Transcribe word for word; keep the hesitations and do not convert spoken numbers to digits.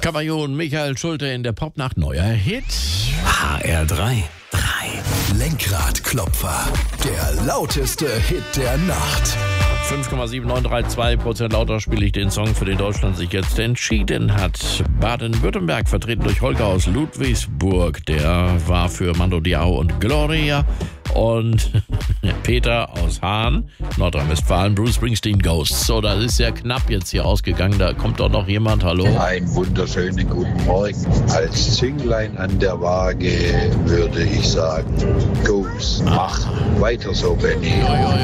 Caballo und Michael Schulte in der Popnacht, neuer Hit. H R drei. drei. Lenkradklopfer, der lauteste Hit der Nacht. fünf Komma sieben neun drei zwei Prozent lauter spiele ich den Song, für den Deutschland sich jetzt entschieden hat. Baden-Württemberg, vertreten durch Holger aus Ludwigsburg. Der war für Mando Diao und Gloria. Und Peter aus Hahn, Nordrhein-Westfalen, Bruce Springsteen Ghosts. So, das ist sehr knapp jetzt hier ausgegangen. Da kommt doch noch jemand. Hallo. Einen wunderschönen guten Morgen. Als Zünglein an der Waage würde ich sagen, Ghosts. Mach weiter so, Benny. Oi, oi,